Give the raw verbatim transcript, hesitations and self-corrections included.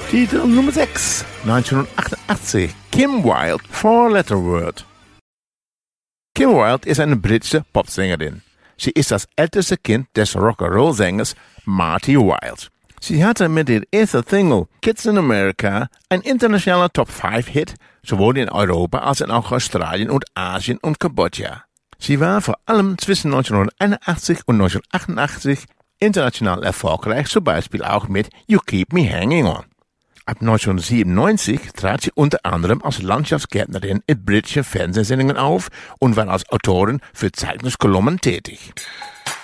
Titel Nummer sechs, neunzehnhundertachtundachtzig, Kim Wilde, Four Letter Word. Kim Wilde ist eine britische Popsängerin. Sie ist das älteste Kind des Rock'n'Roll-Sängers Marty Wilde. Sie hatte mit ihrer ersten Single Kids in America ein internationaler Top fünf Hit, sowohl in Europa als auch Australien und Asien und Kambodscha. Sie war vor allem zwischen neunzehnhunderteinundachtzig und neunzehnhundertachtundachtzig international erfolgreich, zum Beispiel auch mit You Keep Me Hanging On. Ab neunzehnhundertsiebenundneunzig trat sie unter anderem als Landschaftsgärtnerin in britischen Fernsehsendungen auf und war als Autorin für Zeitungskolumnen tätig.